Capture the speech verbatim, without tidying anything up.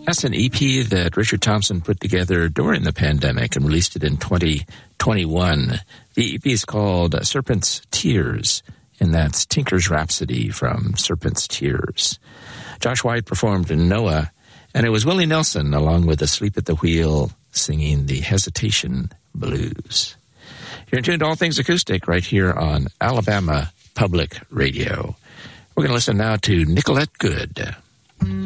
That's an E P that Richard Thompson put together during the pandemic and released it in twenty twenty-one. The E P is called Serpent's Tears, and that's Tinker's Rhapsody from Serpent's Tears. Josh White performed Noah, and it was Willie Nelson, along with Asleep at the Wheel, singing the Hesitation Blues. You're in tune to All Things Acoustic right here on Alabama Public Radio. We're going to listen now to Nicolette Good.